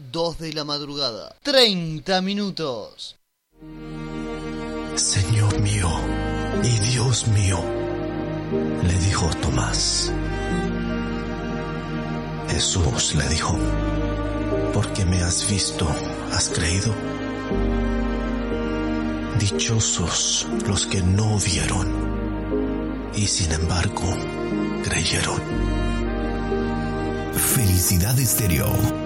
2 de la madrugada. 30 minutos. Señor mío y Dios mío, le dijo Tomás. Jesús le dijo: porque me has visto, has creído. Dichosos los que no vieron y sin embargo creyeron. Felicidad Estéreo.